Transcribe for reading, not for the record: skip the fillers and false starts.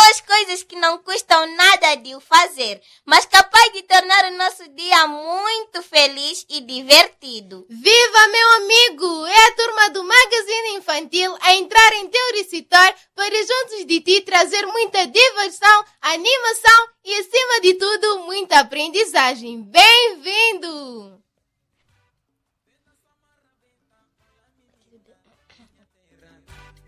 Aquelas coisas que não custam nada de o fazer, mas capaz de tornar o nosso dia muito feliz e divertido. Viva, meu amigo! É a turma do Magazine Infantil a entrar em teu recitor para juntos de ti trazer muita diversão, animação e, acima de tudo, muita aprendizagem. Bem-vindo!